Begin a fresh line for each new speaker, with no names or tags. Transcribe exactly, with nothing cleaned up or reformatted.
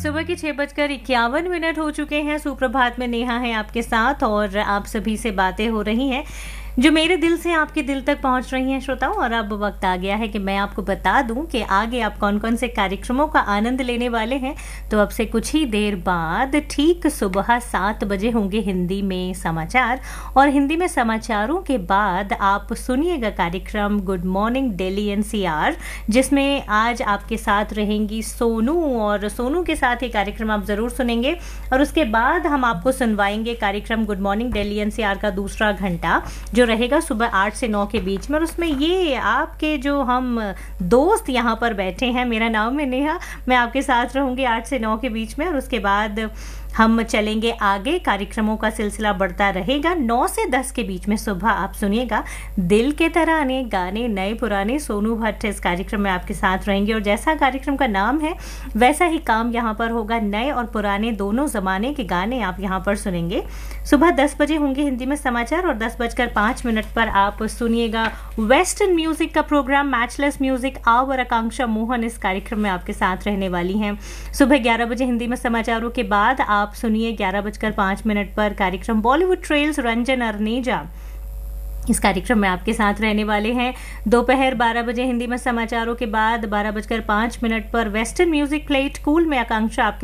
सुबह के छह बजकर इक्यावन मिनट हो चुके हैं। सुप्रभात में नेहा है आपके साथ और आप सभी से बातें हो रही हैं जो मेरे दिल से आपके दिल तक पहुंच रही हैं श्रोताओं। और अब वक्त आ गया है कि मैं आपको बता दूं कि आगे आप कौन कौन से कार्यक्रमों का आनंद लेने वाले हैं। तो अब से कुछ ही देर बाद ठीक सुबह सात बजे होंगे हिंदी में समाचार, और हिंदी में समाचारों के बाद आप सुनिएगा कार्यक्रम गुड मॉर्निंग दिल्ली एनसीआर, जिसमें आज आपके साथ रहेंगी सोनू, और सोनू के साथ ये कार्यक्रम आप ज़रूर सुनेंगे। और उसके बाद हम आपको सुनवाएंगे कार्यक्रम गुड मॉर्निंग दिल्ली एनसीआर का दूसरा घंटा, जो रहेगा सुबह आठ से नौ के बीच में। और उसमें ये आपके जो हम दोस्त यहाँ पर बैठे हैं, मेरा नाम है नेहा, मैं आपके साथ रहूँगी आठ से नौ के बीच में। और उसके बाद हम चलेंगे आगे, कार्यक्रमों का सिलसिला बढ़ता रहेगा। नौ से दस के बीच में सुबह आप सुनिएगा दिल के तरह अनेक गाने, नए पुराने। सोनू भट्ट इस कार्यक्रम में आपके साथ रहेंगे, और जैसा कार्यक्रम का नाम है वैसा ही काम यहाँ पर होगा। नए और पुराने दोनों ज़माने के गाने आप यहाँ पर सुनेंगे। सुबह दस बजे होंगे हिंदी में समाचार, और दस बजकर पाँच मिनट पर आप सुनिएगा वेस्टर्न म्यूजिक का प्रोग्राम मैचलेस म्यूजिक। आवर आकांक्षा मोहन इस कार्यक्रम में आपके साथ रहने वाली हैं। सुबह ग्यारह बजे हिंदी में समाचारों के बाद आप सुनिए ग्यारह बजकर पाँच मिनट पर कार्यक्रम बॉलीवुड ट्रेल्स, रंजन अरनेजा इस कार्यक्रम में आपके साथ रहने वाले हैं। दोपहर बारह बजे हिंदी में समाचारों के बाद बारह बजकर पाँच मिनट पर वेस्टर्न म्यूजिक प्लेट कूल में आकांक्षा आपके